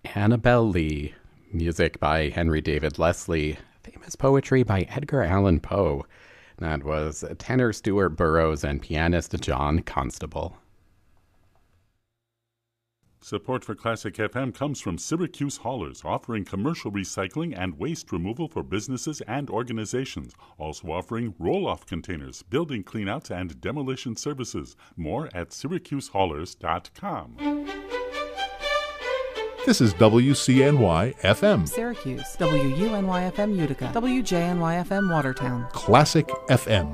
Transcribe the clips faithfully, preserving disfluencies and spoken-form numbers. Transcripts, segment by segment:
Annabel Lee. Music by Henry David Leslie. Famous poetry by Edgar Allan Poe. That was tenor Stuart Burroughs and pianist John Constable. Support for Classic F M comes from Syracuse Haulers, offering commercial recycling and waste removal for businesses and organizations. Also offering roll-off containers, building cleanouts, and demolition services. More at syracuse haulers dot com. This is W C N Y F M. Syracuse, W U N Y F M Utica, W J N Y F M Watertown. Classic F M.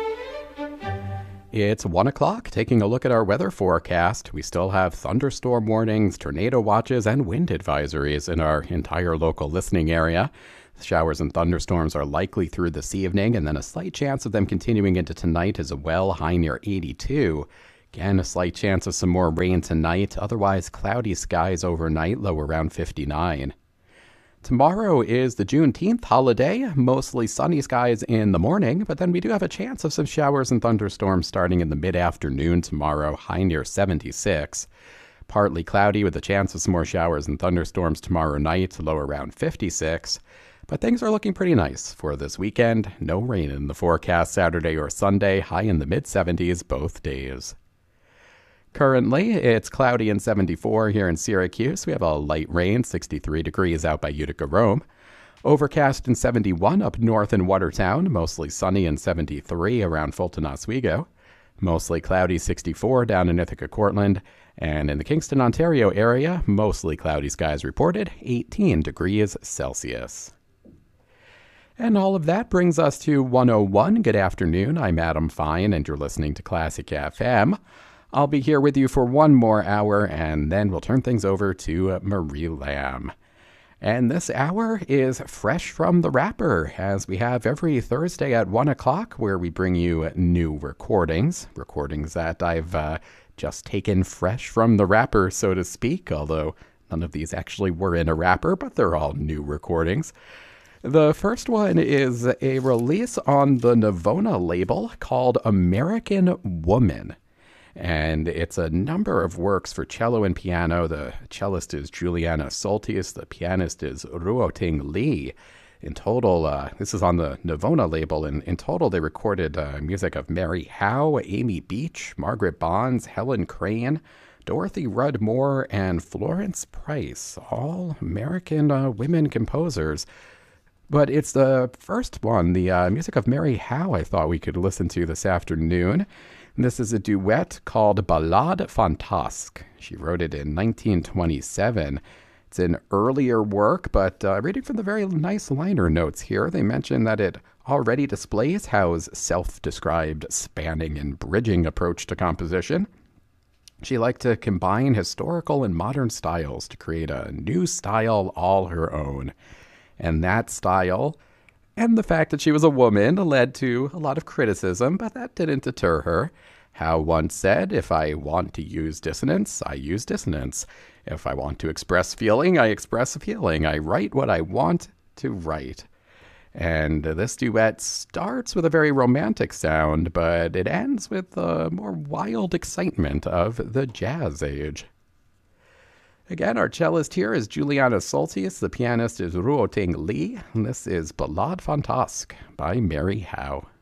It's one o'clock, taking a look at our weather forecast. We still have thunderstorm warnings, tornado watches, and wind advisories in our entire local listening area. Showers and thunderstorms are likely through this evening, and then a slight chance of them continuing into tonight as well, high near eighty-two. Again, a slight chance of some more rain tonight, otherwise cloudy skies overnight, low around fifty-nine. Tomorrow is the Juneteenth holiday, mostly sunny skies in the morning, but then we do have a chance of some showers and thunderstorms starting in the mid-afternoon tomorrow, high near seventy-six. Partly cloudy with a chance of some more showers and thunderstorms tomorrow night, low around fifty-six. But things are looking pretty nice for this weekend. No rain in the forecast Saturday or Sunday, high in the mid-seventies both days. Currently, it's cloudy and seventy-four here in Syracuse. We have a light rain, sixty-three degrees out by Utica, Rome. Overcast and seventy-one up north in Watertown. Mostly sunny and seventy-three around Fulton, Oswego. Mostly cloudy, sixty-four down in Ithaca, Cortland. And in the Kingston, Ontario area, mostly cloudy skies reported, eighteen degrees Celsius. And all of that brings us to one oh one. Good afternoon. I'm Adam Fine, and you're listening to Classic F M. I'll be here with you for one more hour, and then we'll turn things over to Marie Lamb. And this hour is fresh from the wrapper, as we have every Thursday at one o'clock, where we bring you new recordings, recordings that I've uh, just taken fresh from the wrapper, so to speak, although none of these actually were in a wrapper, but they're all new recordings. The first one is a release on the Navona label called American Woman. And it's a number of works for cello and piano. The cellist is Juliana Soltis. The pianist is Ruoting Lee. In total, uh, this is on the Navona label. And in total, they recorded uh, music of Mary Howe, Amy Beach, Margaret Bonds, Helen Crane, Dorothy Rudd Moore, and Florence Price. All American uh, women composers. But it's the first one, the uh, music of Mary Howe, I thought we could listen to this afternoon. This is a duet called Ballade Fantasque. She wrote it in nineteen twenty-seven. It's an earlier work, but uh, reading from the very nice liner notes here, they mention that it already displays Howe's self-described spanning and bridging approach to composition. She liked to combine historical and modern styles to create a new style all her own. And that style, and the fact that she was a woman, led to a lot of criticism, but that didn't deter her. Howe once said, if I want to use dissonance, I use dissonance. If I want to express feeling, I express feeling. I write what I want to write. And this duet starts with a very romantic sound, but it ends with the more wild excitement of the jazz age. Again, our cellist here is Juliana Soltis. The pianist is Ruoting Lee. And this is Ballade Fantasque by Mary Howe.